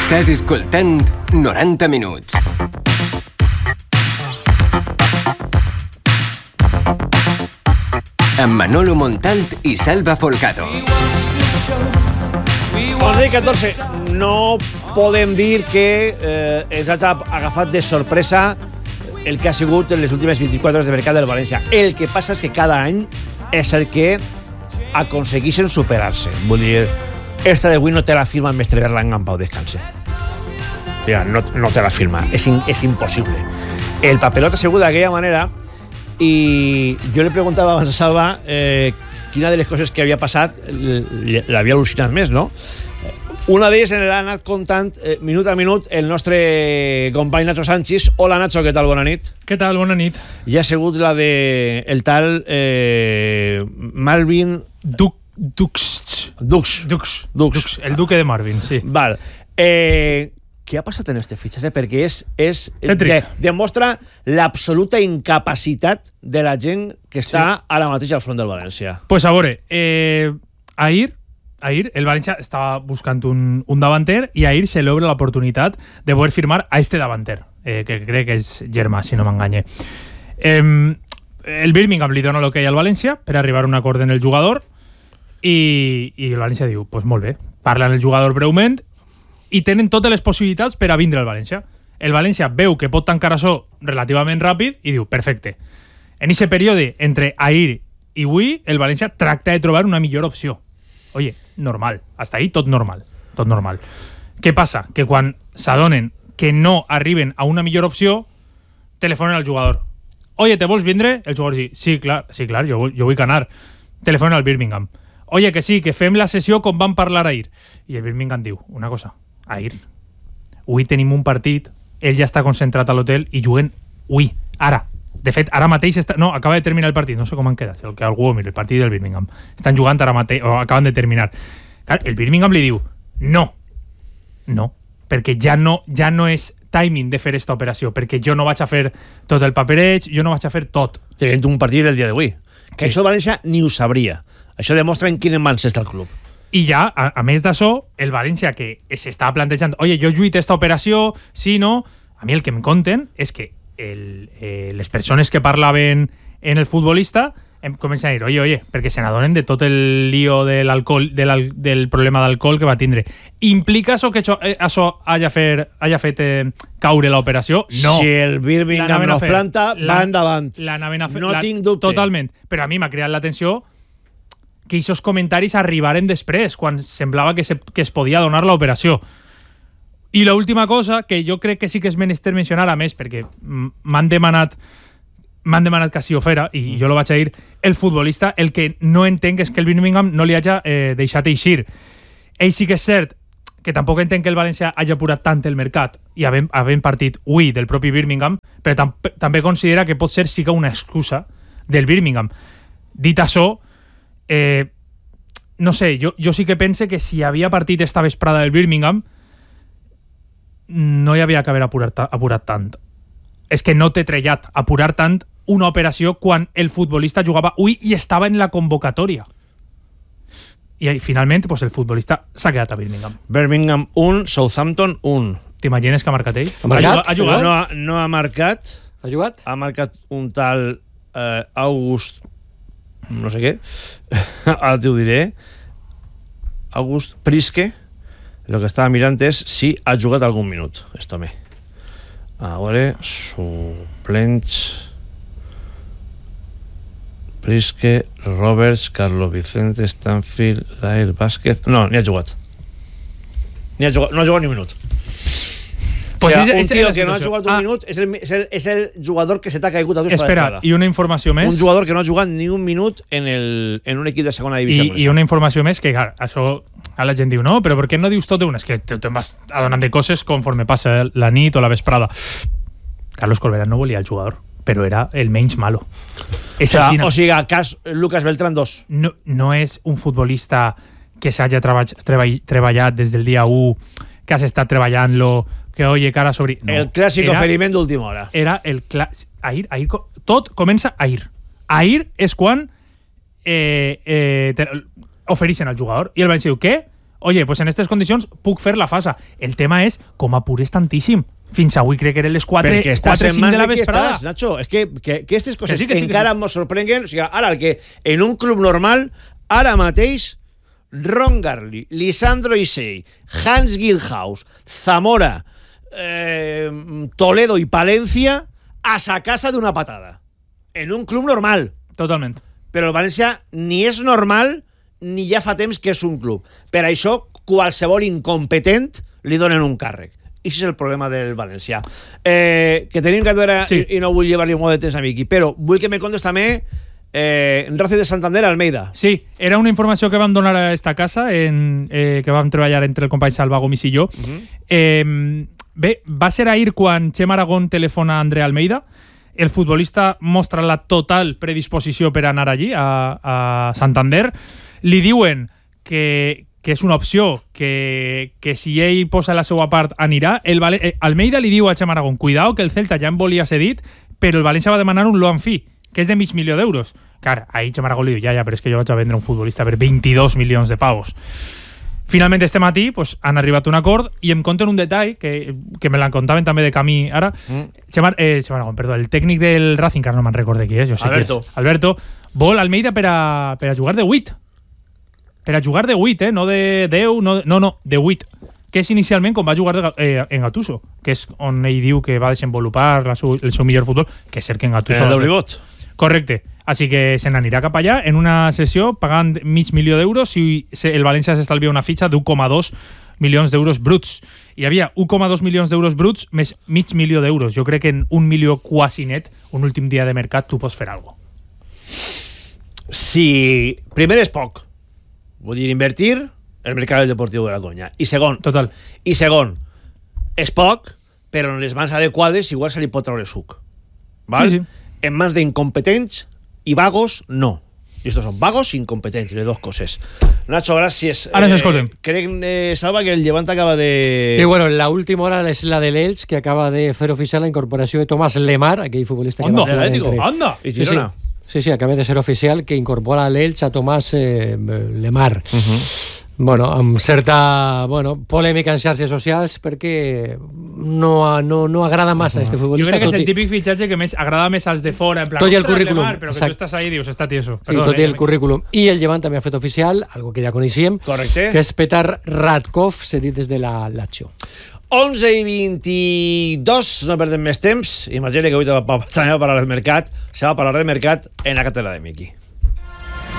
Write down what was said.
Estàs escoltant 90 minuts. Amb Manolo Montalt i Salva Folgado. 11:14. No podem dir que ens hagi agafat de sorpresa el que ha sigut en les últimes 24 hores de mercat del València. El que passa és que cada any és el que aconsegueixen superar-se. Vull dir, esta d'avui no te la firma el mestre Berlanga en pau descanse. Ja, no te la firma. És impossible. El papelot ha sigut d'aquella manera i jo li preguntava abans a Salva quina de les coses que havia passat l'havia al·lucinat més, no? Una d'elles l'ha anat contant minut a minut el nostre company Nacho Sánchez. Hola Nacho, què tal? Bona nit. Què tal? Bona nit. I ha sigut la de el tal Marvin Dux. El duque de Marvin, sí. Val. Què ha passat en este fitxatge? Perquè demostra l'absoluta incapacitat de la gent que està ara mateix al front del València. Pues a veure, ahir el València estava buscant un davanter i ahir se li obre l'oportunitat de poder firmar a este davanter, que crec que és Germà, si no m'enganye. El Birmingham li dona l'ok al València per arribar a un acord en el jugador i el València diu, pues molt bé, parla amb el jugador breument i tenen totes les possibilitats per a vindre al València. El València veu que pot tancar això relativament ràpid i diu, perfecte. En aquest període, entre ahir i avui, el València tracta de trobar una millor opció. Oye, normal. Hasta ahí tot normal. Tot normal. Què passa? Que quan s'adonen que no arriben a una millor opció, telefonen al jugador. Oye, ¿te vols vindre? El jugador diu, sí, clar, jo vull anar. Telefonen al Birmingham. Oye, que sí, que fem la sessió com vam parlar ahir. I el Birmingham diu, una cosa, ahir. Avui tenim un partit, ell ja està concentrat a l'hotel i juguen avui, ara. De fet, ara mateix acaba de terminar el partit, no sé com han quedat, el que algú mira, el partit del Birmingham. Estan jugant ara mateix, o acaben de terminar. Clar, el Birmingham li diu, no, perquè ja no és timing de fer aquesta operació, perquè jo no vaig a fer tot el papereig, jo no vaig a fer tot. Tenint un partit el dia d'avui. Que això València ni ho sabria. Això demostra en quines mans està el club. I ja, a més d'això, el València que s'estava plantejant, oye, jo lluito esta operació, sí, no, a mi el que em conten és que les persones que parlaven en el futbolista comencen a dir, oye, perquè se n'adonen de tot el lío de l'alcohol, del problema d'alcohol que va tindre. Implica això que això hagi fet caure l'operació? No. Si el Birmingham no es planta, va endavant. No tinc dubte. Totalment. Però a mi m'ha creat l'atenció que aquests comentaris arribaren després, quan semblava que es podia donar l'operació. I l'última cosa, que jo crec que sí que és menester mencionar, a més, perquè m'han demanat que així ho fera, i jo lo vaig a dir, el futbolista, el que no entenc és que el Birmingham no li hagi deixat eixir. Ell sí que és cert que tampoc entenc que el València hagi apurat tant el mercat i havent partit avui del propi Birmingham, però també considera que pot ser sí que una excusa del Birmingham. Dit això, no sé, jo sí que pense que si havia partit esta vesprada del Birmingham no hi havia que haver apurat tant. És que no té trellat apurar tant una operació quan el futbolista jugava avui i estava en la convocatòria. I finalment el futbolista s'ha quedat a Birmingham. Birmingham 1, Southampton 1. T'imagines que ha marcat ell? Ha jugat? No ha marcat. Ha jugat? Ha marcat un tal August no sé què. Ara t'ho diré. August Priske. El que estava mirant és si ha jugat algun minut. Esto me. A veure, suplents. Priske, Roberts, Carlos Vicente, Stanfield, Lair, Vázquez. No, ni ha jugat. No ha jugat ni un minut. Pues un tio que no ha jugat un minut és el jugador que se t'ha caigut a tu. Espera, i una informació més. Un jugador que no ha jugat ni un minut en un equip de segona divisió. I una informació més, que clar, això a la gent diu, no, però per què no dius tot d'una? És que te'n vas adonant de coses conforme passa la nit o la vesprada. Carlos Corberán no volia el jugador, però era el menys malo. O sigui, cas Lucas Beltrán 2. No és un futbolista que s'hagi treballat des del dia 1, que has estat treballant-lo, que oye, cara sobre... No. El clàssic oferiment d'última hora. Era el clàssic... Ahir, tot comença ahir. Ahir és quan ofereixen al jugador i el València diu, què? oye, pues en aquestes condicions puc fer la fasa. El tema és com apures tantíssim. Fins avui crec que eren les 4 5 de la vesprada. Estàs, Nacho, és que aquestes coses encara ens sorprenguen. O sigui, ara, el que en un club normal, ara mateix, Ron Garley, Lisandro Isei, Hans Gilhaus, Zamora, Toledo i Palencia a sa casa d'una patada. En un club normal. Totalment. Però el València ni és normal ni ja fa temps que és un club. Per això, qualsevol incompetent li donen un càrrec. I això és el problema del València. Que tenim que veure, i no vull llevar-li molt de temps a Miqui, però vull que me contes també Racing de Santander, Almeida. Sí, era una informació que vam donar a esta casa, que vam treballar entre el company Salva Gomis i jo. Bé, va ser ahir quan Xema Aragón telefona a André Almeida. El futbolista mostra la total predisposició per anar allí, a Santander. Li diuen que és una opció, que si ell posa la seva part anirà. Almeida li diu a Xema Aragón, cuidao que el Celta ja en volia cedit, però el València va demanar un loan fee, que és de $500,000 d'euros. Clar, ahí Xema Aragón li diu, ja, però és que jo vaig a vendre un futbolista per 22 milions de pavos. Finalment, este matí pues, han arribat a un acord i em conten un detall que me l'han contaven també de camí ara. Xema Aragón, perdó, el tècnic del Racing, que no me'n recorde qui és, jo sé Alberto. Que és. Alberto, vol Almeida per a jugar de 8. Per a jugar de 8, no de 10, no, de 8. Que és inicialment com va jugar en Gattuso, que és on ell diu que va desenvolupar el seu millor futbol, que és cert que en Gattuso... El doblibot. Correcte. Així que se n'anirà cap allà en una sessió pagant $500,000 i el València s'estalvia una fitxa d'1,2 milions d'euros bruts. Hi havia 1,2 milions d'euros bruts més $500,000. Jo crec que en $1 milió quasi net, un últim dia de mercat, tu pots fer alguna cosa. Si primer és poc, vull dir, invertir el mercat del Deportiu de la Coruña. I segon, Total. És poc, però en les mans adequades igual se li pot treure suc. Val? Sí. En mans d'incompetents i vagos, no. I estos són vagos i incompetents, les dos coses. Nacho, gràcies. Ara ens escoltem. Crec, Salva, que el Llevant acaba de... Y bueno, la última hora es la del Elche, que acaba de fer oficial la incorporació de Tomás Lemar, aquell futbolista que va jugar entre... Anda! I Girona. Sí, acaba de ser oficial que incorpora a l'Elche a Tomás Lemar. Bueno, amb certa polèmica en xarxes socials perquè no agrada massa este futbolista. Jo crec que és el típic fitxatge que agrada més als de fora, en plan, tot i el currículum, però que tu estàs ahí i dius, està tieso. Sí, tot i el currículum. I el Llevant també ha fet oficial, algo que ja coneixíem, correcte, que és Petar Radkov, cedit des de la Lazio. 11:22, no perdem més temps. Imagina que avui també va parlar de mercat, se va parlar de mercat en la càtedra de Miqui.